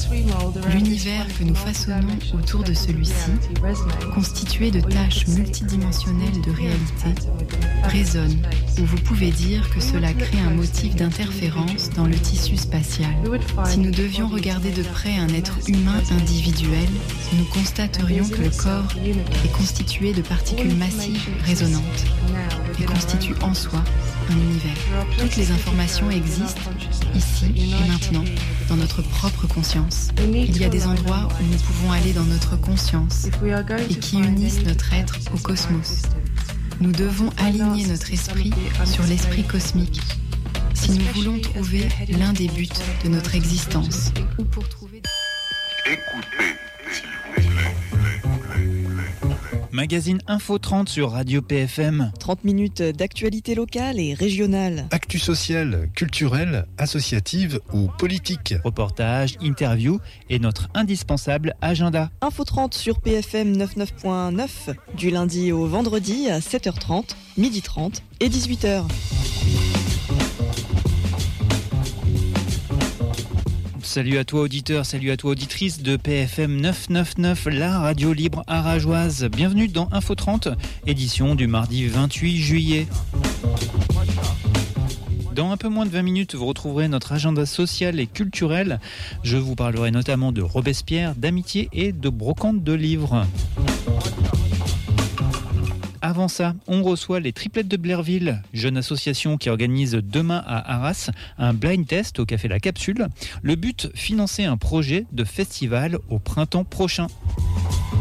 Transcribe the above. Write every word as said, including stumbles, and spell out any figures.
L'univers que nous façonnons autour de celui-ci, constitué de tâches multidimensionnelles de réalité, résonne, ou vous pouvez dire que cela crée un motif d'interférence dans le tissu spatial. Si nous devions regarder de près un être humain individuel, nous constaterions que le corps est constitué de particules massives résonantes et constitue en soi un univers. Toutes les informations existent ici et maintenant, dans notre propre conscience. Il y a des endroits où nous pouvons aller dans notre conscience et qui unissent notre être au cosmos. Nous devons aligner notre esprit sur l'esprit cosmique si nous voulons trouver l'un des buts de notre existence. Ou pour trouver... Écoutez, s'il vous plaît. Magazine Info trente sur Radio P F M. trente minutes d'actualité locale et régionale. Actu sociale, culturelle, associative ou politique. Reportages, interviews et notre indispensable agenda. Info trente sur P F M quatre-vingt-neuf point neuf du lundi au vendredi à sept heures trente, midi trente et dix-huit heures. Salut à toi auditeur, salut à toi auditrice de P F M neuf cent quatre-vingt-neuf, la radio libre arageoise. Bienvenue dans Info trente, édition du mardi vingt-huit juillet. Dans un peu moins de vingt minutes, vous retrouverez notre agenda social et culturel. Je vous parlerai notamment de Robespierre, d'amitié et de brocante de livres. Avant ça, on reçoit les Triplettes de Blairville, jeune association qui organise demain à Arras un blind test au Café La Capsule. Le but, financer un projet de festival au printemps prochain.